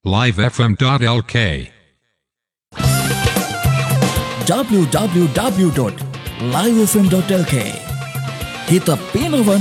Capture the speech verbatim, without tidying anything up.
live f m dot l k w w w dot live f m dot l k හිත පිනවන